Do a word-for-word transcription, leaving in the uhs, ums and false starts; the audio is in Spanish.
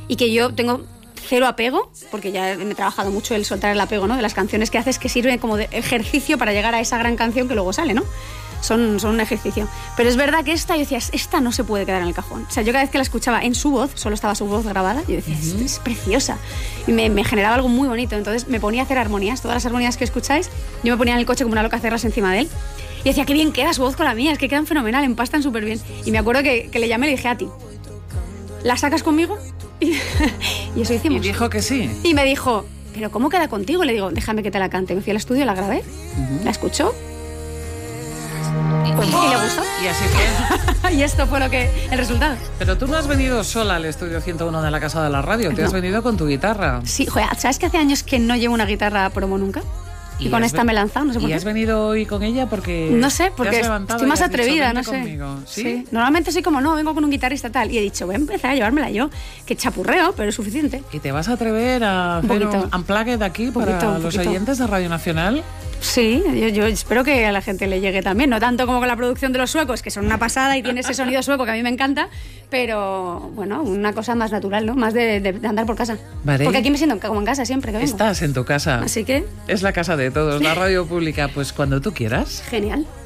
y que yo tengo cero apego, porque ya he trabajado mucho el soltar el apego, ¿no? De las canciones que haces, que sirven como de ejercicio para llegar a esa gran canción que luego sale, ¿no? Son, son un ejercicio. Pero es verdad que esta, yo decía, esta no se puede quedar en el cajón. O sea, yo cada vez que la escuchaba en su voz, solo estaba su voz grabada, yo decía, uh-huh. es preciosa. Y me, me generaba algo muy bonito. Entonces me ponía a hacer armonías, todas las armonías que escucháis, yo me ponía en el coche como una loca a hacerlas encima de él. Y decía, qué bien queda su voz con la mía, es que quedan fenomenal, empastan súper bien. Y me acuerdo que, que le llamé y le dije a ti, ¿la sacas conmigo? Y, y eso hicimos. Y dijo que sí. Y me dijo, ¿pero cómo queda contigo? Le digo, déjame que te la cante. Me fui al estudio, la grabé, uh-huh. la escuchó. Pues, y le gustó. Y así fue. Y esto fue lo que el resultado. Pero tú no has venido sola al estudio ciento uno de la Casa de la Radio, te no. has venido con tu guitarra. Sí, joder, ¿sabes que hace años que no llevo una guitarra promo nunca? Y, y con esta me he lanzado, no sé por qué. ¿Y has venido hoy con ella porque no sé, porque estoy más atrevida, no sé. ¿Sí? Sí. Normalmente soy como, no, vengo con un guitarrista tal. Y he dicho, voy a empezar a llevármela yo. Que chapurreo, pero es suficiente. ¿Y te vas a atrever a un hacer un unplugged aquí poquito, para los oyentes de Radio Nacional? Sí, yo, yo espero que a la gente le llegue también. No tanto como con la producción de los suecos, que son una pasada y tiene ese sonido sueco que a mí me encanta, pero bueno, una cosa más natural, ¿no? Más de, de, de andar por casa. Vale. Porque aquí me siento como en casa siempre que vengo. Estás en tu casa. Así que... Es la casa de todos, la radio pública, pues cuando tú quieras. Genial.